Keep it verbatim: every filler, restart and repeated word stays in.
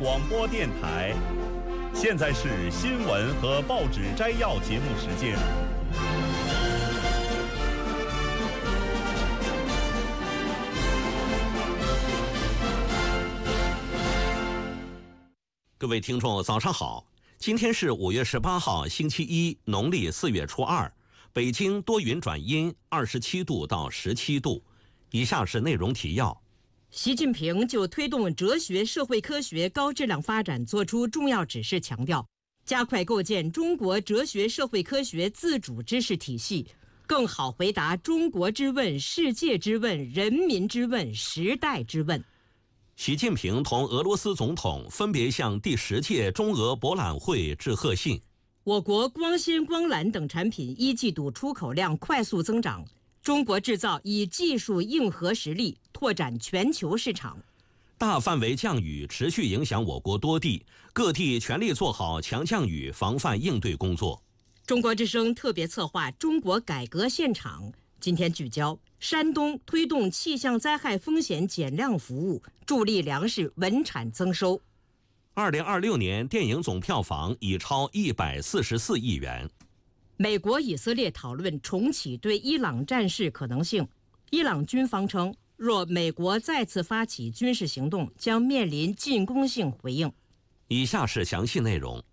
广播电台。现在是新闻和报纸摘要节目时间。 各位听众，早上好！今天是五月十八号，星期一，农历四月初二。北京多云转阴，二十七度到十七度。以下是内容提要。 习近平就推动哲学社会科学高质量发展作出重要指示，强调加快构建中国哲学社会科学自主知识体系，更好回答中国之问、世界之问、人民之问、时代之问。 习近平同俄罗斯总统分别向第十届中俄博览会致贺信。 我国光纤、光缆等产品一季度出口量快速增长，中国制造以技术硬核实力拓展全球市场。 大范围降雨持续影响我国多地，各地全力做好强降雨防范应对工作。 中国之声特别策划中国改革现场，今天聚焦山东推动气象灾害风险减量服务，助力粮食稳产增收。 二零二六年电影总票房已超一百四十四亿元。 美国、以色列讨论重启对伊朗战事可能性。伊朗军方称，若美国再次发起军事行动，将面临进攻性回应。 以下是详细内容。